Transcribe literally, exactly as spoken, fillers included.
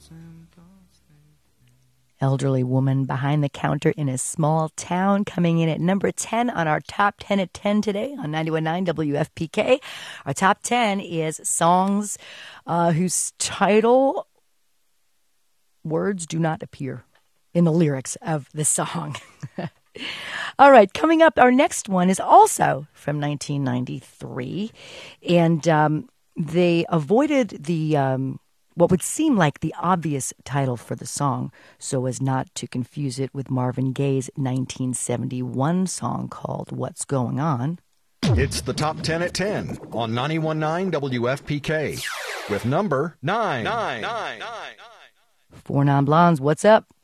Elderly woman behind the counter in a small town, coming in at number ten on our top ten at ten today on ninety-one point nine W F P K. Our top ten is songs uh, whose title words do not appear in the lyrics of the song. All right, coming up, our next one is also from nineteen ninety-three, and um, they avoided the um, what would seem like the obvious title for the song so as not to confuse it with Marvin Gaye's nineteen seventy-one song called What's Going On. It's the top ten at ten on ninety-one point nine W F P K with number nine. nine, nine, nine, nine. Four Non-Blondes, what's up?